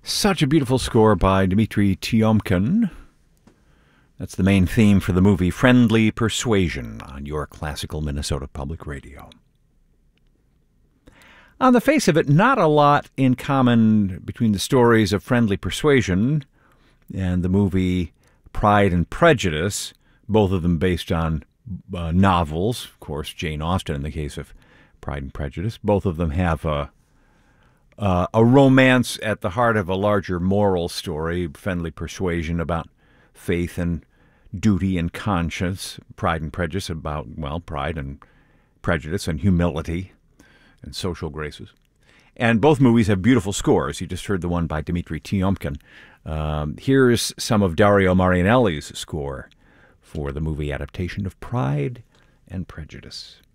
Such a beautiful score by Dmitri Tiomkin. That's the main theme for the movie Friendly Persuasion on your classical Minnesota Public Radio. On the face of it, not a lot in common between the stories of Friendly Persuasion and the movie Pride and Prejudice, both of them based on novels. Of course, Jane Austen in the case of Pride and Prejudice. Both of them have a romance at the heart of a larger moral story, Friendly Persuasion, about faith and duty and conscience. Pride and Prejudice about, well, pride and prejudice and humility and social graces. And both movies have beautiful scores. You just heard the one by Dmitri Tiomkin. Here's some of Dario Marianelli's score for the movie adaptation of Pride and Prejudice.